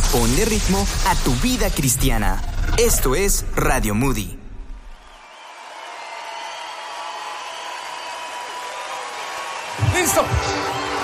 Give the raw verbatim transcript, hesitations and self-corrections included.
Ponle ritmo a tu vida cristiana. Esto es Radio Moody. ¡Listo!